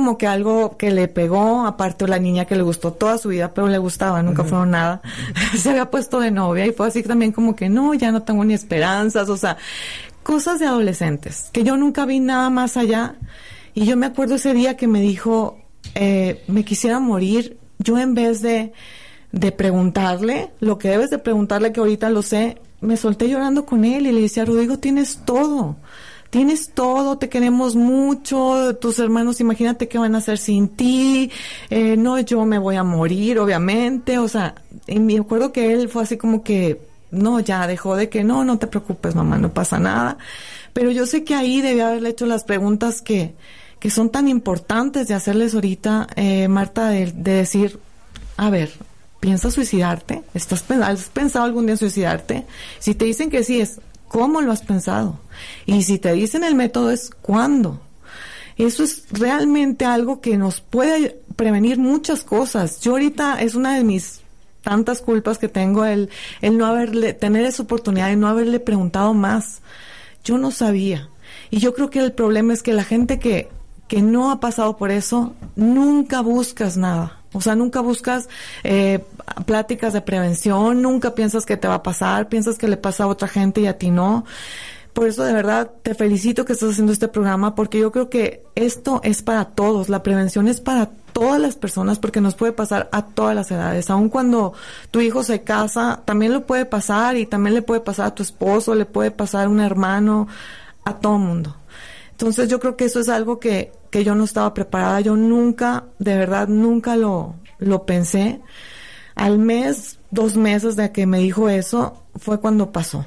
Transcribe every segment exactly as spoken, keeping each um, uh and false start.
como que algo que le pegó, aparte la niña que le gustó toda su vida, pero le gustaba, nunca uh-huh. fueron nada. Se había puesto de novia y fue así también como que no, ya no tengo ni esperanzas, o sea, cosas de adolescentes, que yo nunca vi nada más allá. Y yo me acuerdo ese día que me dijo, eh, me quisiera morir, yo en vez de, de preguntarle, lo que debes de preguntarle, que ahorita lo sé, me solté llorando con él y le decía, Rodrigo, tienes todo, tienes todo, te queremos mucho, tus hermanos, imagínate qué van a hacer sin ti, eh, no, yo me voy a morir, obviamente, o sea, y me acuerdo que él fue así como que, no, ya dejó de que, no, no te preocupes, mamá, no pasa nada, pero yo sé que ahí debía haberle hecho las preguntas que, que son tan importantes de hacerles ahorita, eh, Marta, de, de decir, a ver, ¿piensas suicidarte? ¿Estás, ¿Has pensado algún día en suicidarte? Si te dicen que sí, es ¿cómo lo has pensado? Y si te dicen el método, es ¿cuándo? Eso es realmente algo que nos puede prevenir muchas cosas. Yo ahorita es una de mis tantas culpas que tengo, el, el no haberle, tener esa oportunidad de no haberle preguntado más. Yo no sabía. Y yo creo que el problema es que la gente que que no ha pasado por eso, nunca buscas nada. O sea, nunca buscas eh, pláticas de prevención, nunca piensas que te va a pasar, piensas que le pasa a otra gente y a ti no. Por eso, de verdad, te felicito que estás haciendo este programa, porque yo creo que esto es para todos. La prevención es para todas las personas, porque nos puede pasar a todas las edades. Aun cuando tu hijo se casa, también lo puede pasar, y también le puede pasar a tu esposo, le puede pasar a un hermano, a todo mundo. Entonces yo creo que eso es algo que, que yo no estaba preparada, yo nunca, de verdad, nunca lo, lo pensé. Al mes, dos meses de que me dijo eso, fue cuando pasó.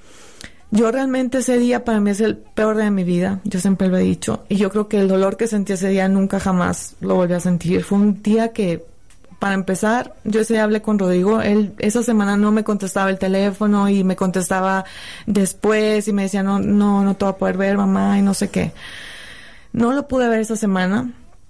Yo realmente ese día para mí es el peor día de mi vida, yo siempre lo he dicho, y yo creo que el dolor que sentí ese día nunca jamás lo volví a sentir. Fue un día que, para empezar, yo ese día hablé con Rodrigo, él esa semana no me contestaba el teléfono y me contestaba después y me decía, no, no, no te voy a poder ver, mamá, y no sé qué. No lo pude ver esa semana.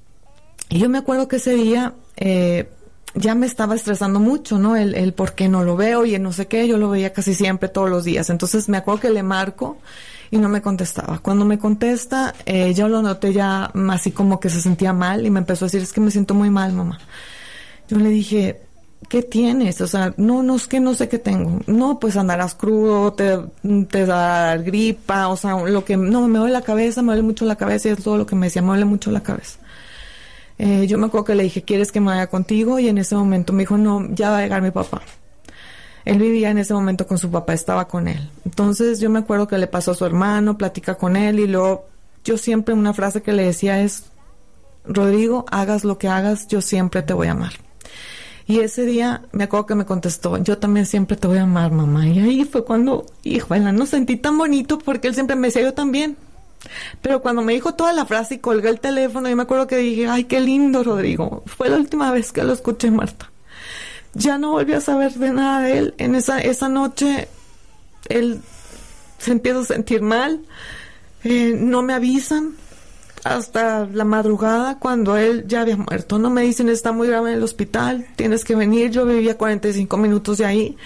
Y yo me acuerdo que ese día eh, ya me estaba estresando mucho, ¿no? El, el por qué no lo veo y el no sé qué, yo lo veía casi siempre todos los días. Entonces me acuerdo que le marco y no me contestaba. Cuando me contesta, eh, yo lo noté ya así como que se sentía mal y me empezó a decir, es que me siento muy mal, mamá. Yo le dije, ¿qué tienes? O sea, no, no, es que no sé qué tengo. No, pues andarás crudo, te, te da gripa, o sea, lo que, no, me duele la cabeza, me duele mucho la cabeza, y es todo lo que me decía, me duele mucho la cabeza. Eh, yo me acuerdo que le dije, ¿quieres que me vaya contigo? Y en ese momento me dijo, no, ya va a llegar mi papá. Él vivía en ese momento con su papá, estaba con él. Entonces yo me acuerdo que le pasó a su hermano, platica con él, y luego yo siempre una frase que le decía es, Rodrigo, hagas lo que hagas, yo siempre te voy a amar. Y ese día me acuerdo que me contestó, yo también siempre te voy a amar, mamá. Y ahí fue cuando, híjole, no sentí tan bonito, porque él siempre me decía, yo también. Pero cuando me dijo toda la frase y colgué el teléfono, yo me acuerdo que dije, ay, qué lindo, Rodrigo. Fue la última vez que lo escuché, Marta. Ya no volví a saber de nada de él. En esa, esa noche, él se empieza a sentir mal. Eh, no me avisan hasta la madrugada cuando él ya había muerto. No me dicen, está muy grave en el hospital, tienes que venir. Yo vivía cuarenta y cinco minutos de ahí.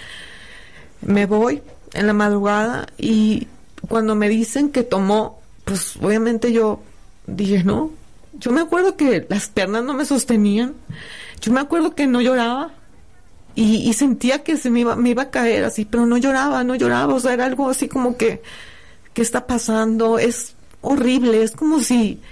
Me voy en la madrugada y cuando me dicen que tomó, pues obviamente yo dije, no. Yo me acuerdo que las piernas no me sostenían. Yo me acuerdo que no lloraba. Y, y sentía que se me iba, me iba a caer así, pero no lloraba, no lloraba. O sea, era algo así como que, ¿qué está pasando? Es horrible, es como si,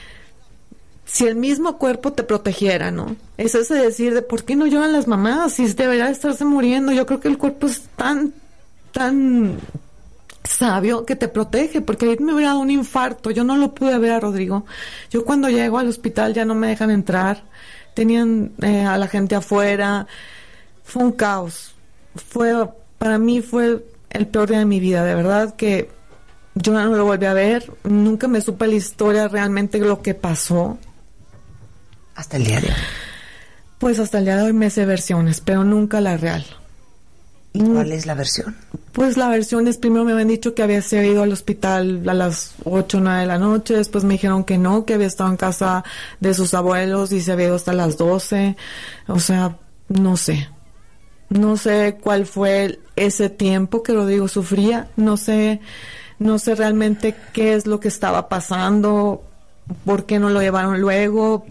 si el mismo cuerpo te protegiera, ¿no? Es ese decir de ¿por qué no lloran las mamás? Si debería estarse muriendo. Yo creo que el cuerpo es tan, tan sabio que te protege, porque ahí me hubiera dado un infarto. Yo no lo pude ver a Rodrigo. Yo cuando llego al hospital ya no me dejan entrar. Tenían eh, a la gente afuera. Fue un caos. Fue, para mí fue el peor día de mi vida, de verdad que yo no lo volví a ver, nunca me supe la historia realmente lo que pasó. Hasta el día de hoy. Pues hasta el día de hoy me sé versiones, pero nunca la real. ¿Y cuál es la versión? Pues la versión es, primero me habían dicho que había se ido al hospital a las ocho o nueve de la noche, después me dijeron que no, que había estado en casa de sus abuelos y se había ido hasta las doce, o sea, no sé. No sé cuál fue ese tiempo que Rodrigo sufría, no sé, no sé realmente qué es lo que estaba pasando, por qué no lo llevaron luego,